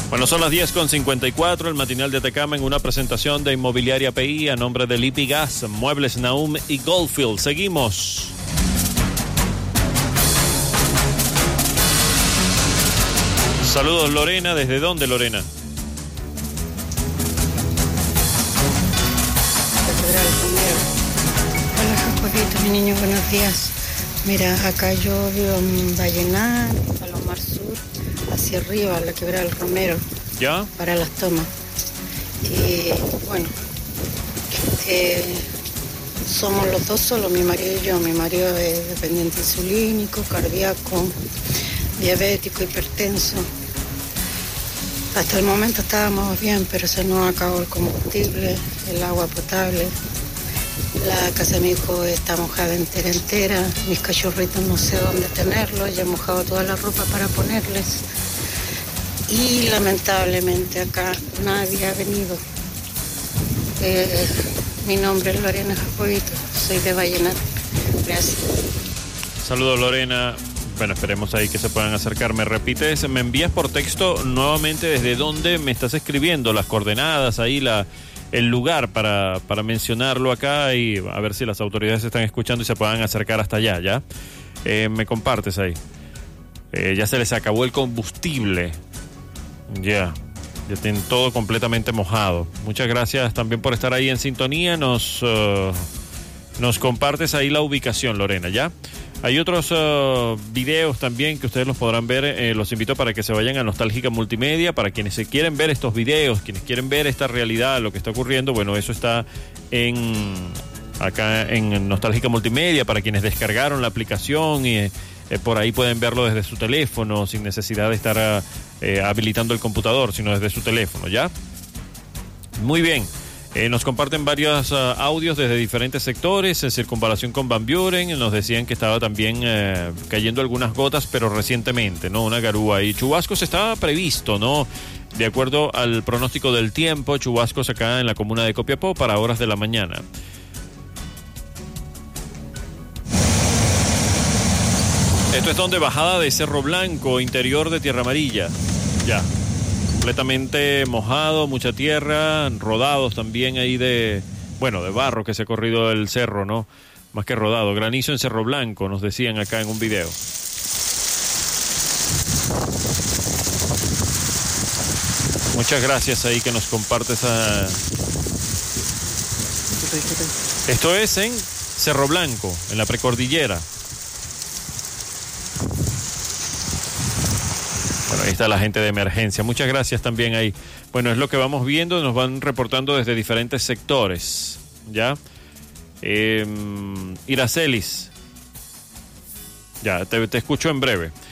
Bueno, son las 10:54, el matinal de Atacama en una presentación de Inmobiliaria PI a nombre de Lipi Gas, Muebles Naum y Goldfield. Seguimos. Saludos, Lorena. ¿Desde dónde, Lorena? Hola, Jacobito, mi niño, buenos días. Mira, acá yo vivo en Vallenar, Palomar Sur, hacia arriba, la quebrada del Romero. ¿Ya? Para las tomas. Y bueno, somos los dos solos, mi marido y yo. Mi marido es dependiente insulínico, cardíaco, diabético, hipertenso. Hasta el momento estábamos bien, pero se nos acabó el combustible, el agua potable. La casa de mi hijo está mojada entera. Mis cachorritos no sé dónde tenerlos. Ya he mojado toda la ropa para ponerles. Y lamentablemente acá nadie ha venido. Mi nombre es Lorena Jacobito. Soy de Vallenar. Gracias. Saludos, Lorena. Bueno, esperemos ahí que se puedan acercar. ¿Me repites? ¿Me envías por texto nuevamente desde dónde me estás escribiendo? Las coordenadas, ahí el lugar para mencionarlo acá y a ver si las autoridades están escuchando y se puedan acercar hasta allá, ¿ya? Me compartes ahí. Ya se les acabó el combustible. Ya tienen todo completamente mojado. Muchas gracias también por estar ahí en sintonía. Nos compartes ahí la ubicación, Lorena, ¿ya? Hay otros videos también que ustedes los podrán ver. Los invito para que se vayan a Nostálgica Multimedia. Para quienes se quieren ver estos videos, quienes quieren ver esta realidad, lo que está ocurriendo, bueno, eso está acá en Nostálgica Multimedia. Para quienes descargaron la aplicación y por ahí pueden verlo desde su teléfono sin necesidad de estar habilitando el computador, sino desde su teléfono, ¿ya? Muy bien. Nos comparten varios audios desde diferentes sectores en circunvalación con Van Buren. Nos decían que estaba también cayendo algunas gotas, pero recientemente, ¿no? Una garúa y chubascos estaba previsto, ¿no? De acuerdo al pronóstico del tiempo, chubascos acá en la comuna de Copiapó para horas de la mañana. Esto es donde bajada de Cerro Blanco, interior de Tierra Amarilla. Ya. Completamente mojado, mucha tierra, rodados también ahí de barro que se ha corrido el cerro, ¿no? Más que rodado, granizo en Cerro Blanco, nos decían acá en un video. Muchas gracias ahí que nos compartes Esto es en Cerro Blanco, en la precordillera. Bueno, ahí está la gente de emergencia. Muchas gracias también ahí. Bueno, es lo que vamos viendo, nos van reportando desde diferentes sectores, ¿ya? Iracelis, ya, te escucho en breve.